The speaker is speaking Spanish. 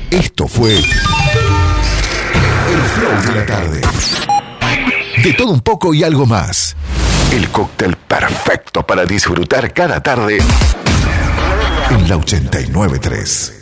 Esto fue El Flow de la Tarde. De todo un poco y algo más. El cóctel perfecto para disfrutar cada tarde en la 89.3.